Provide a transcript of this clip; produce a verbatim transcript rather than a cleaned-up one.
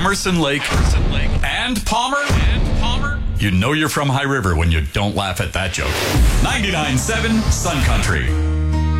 Emerson Lake, Emerson Lake, and Palmer, and Palmer. You know you're from High River when you don't laugh at that joke. ninety-nine point seven Sun Country.